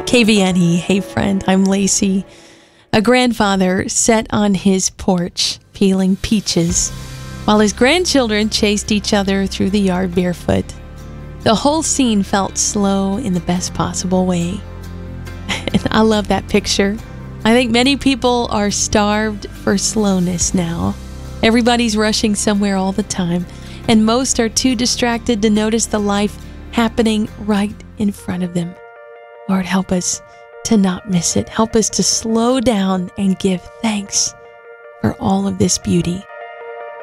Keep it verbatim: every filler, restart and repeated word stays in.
K V N E, hey friend, I'm Lacey. A grandfather sat on his porch peeling peaches while his grandchildren chased each other through the yard barefoot. The whole scene felt slow in the best possible way. And I love that picture. I think many people are starved for slowness now. Everybody's rushing somewhere all the time, and most are too distracted to notice the life happening right in front of them. Lord, help us to not miss it. Help us to slow down and give thanks for all of this beauty.